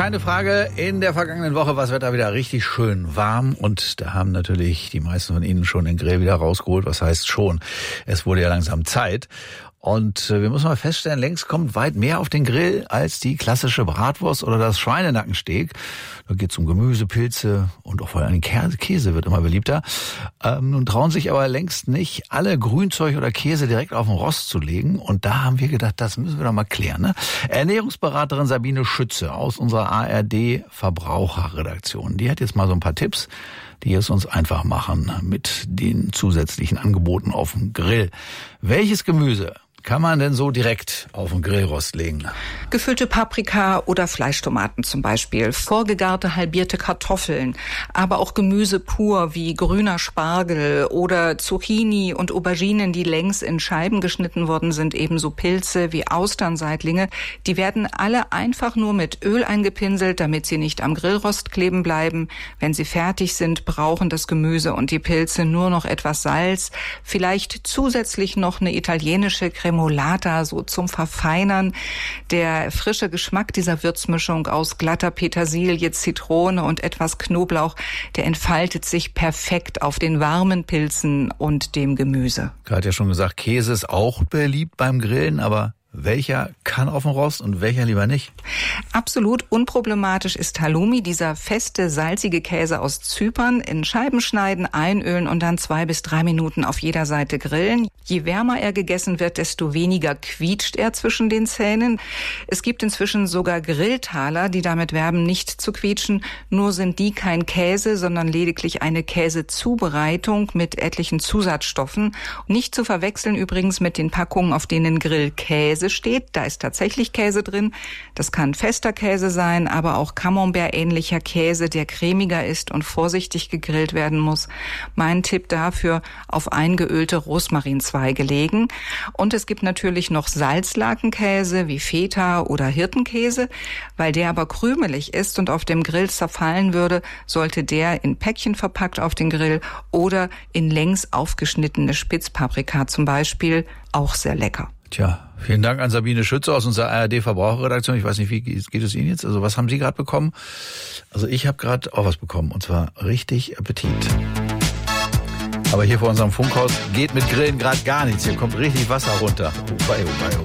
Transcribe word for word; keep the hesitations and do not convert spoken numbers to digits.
Keine Frage, in der vergangenen Woche war das Wetter wieder richtig schön warm und da haben natürlich die meisten von Ihnen schon den Grill wieder rausgeholt. Was heißt schon? Es wurde ja langsam Zeit. Und wir müssen mal feststellen, längst kommt weit mehr auf den Grill als die klassische Bratwurst oder das Schweinenackensteak. Da geht es um Gemüse, Pilze und auch vor allem Käse wird immer beliebter. Ähm, nun trauen sich aber längst nicht alle Grünzeug oder Käse direkt auf den Rost zu legen. Und da haben wir gedacht, das müssen wir doch mal klären. Ne? Ernährungsberaterin Sabine Schütze aus unserer A R D-Verbraucherredaktion, die hat jetzt mal so ein paar Tipps, die es uns einfach machen mit den zusätzlichen Angeboten auf dem Grill. Welches Gemüse kann man denn so direkt auf den Grillrost legen? Gefüllte Paprika oder Fleischtomaten zum Beispiel, vorgegarte halbierte Kartoffeln, aber auch Gemüse pur wie grüner Spargel oder Zucchini und Auberginen, die längs in Scheiben geschnitten worden sind, ebenso Pilze wie Austernseitlinge. Die werden alle einfach nur mit Öl eingepinselt, damit sie nicht am Grillrost kleben bleiben. Wenn sie fertig sind, brauchen das Gemüse und die Pilze nur noch etwas Salz, vielleicht zusätzlich noch eine italienische Cremolata, so zum Verfeinern. Der frische Geschmack dieser Würzmischung aus glatter Petersilie, Zitrone und etwas Knoblauch, der entfaltet sich perfekt auf den warmen Pilzen und dem Gemüse. Ich hatte ja schon gesagt, Käse ist auch beliebt beim Grillen, aber welcher kann auf dem Rost und welcher lieber nicht? Absolut unproblematisch ist Halloumi, dieser feste, salzige Käse aus Zypern. In Scheiben schneiden, einölen und dann zwei bis drei Minuten auf jeder Seite grillen. Je wärmer er gegessen wird, desto weniger quietscht er zwischen den Zähnen. Es gibt inzwischen sogar Grilltaler, die damit werben, nicht zu quietschen. Nur sind die kein Käse, sondern lediglich eine Käsezubereitung mit etlichen Zusatzstoffen. Nicht zu verwechseln übrigens mit den Packungen, auf denen Grillkäse steht. Da ist tatsächlich Käse drin. Das kann fester Käse sein, aber auch Camembert-ähnlicher Käse, der cremiger ist und vorsichtig gegrillt werden muss. Mein Tipp dafür: auf eingeölte Rosmarinzweige legen. Und es gibt natürlich noch Salzlakenkäse wie Feta oder Hirtenkäse. Weil der aber krümelig ist und auf dem Grill zerfallen würde, sollte der in Päckchen verpackt auf den Grill oder in längs aufgeschnittene Spitzpaprika zum Beispiel. Auch sehr lecker. Tja, vielen Dank an Sabine Schütze aus unserer A R D-Verbraucherredaktion. Ich weiß nicht, wie geht es Ihnen jetzt? Also was haben Sie gerade bekommen? Also ich habe gerade auch was bekommen und zwar richtig Appetit. Aber hier vor unserem Funkhaus geht mit Grillen gerade gar nichts. Hier kommt richtig Wasser runter. Oh, wei, oh, wei, oh.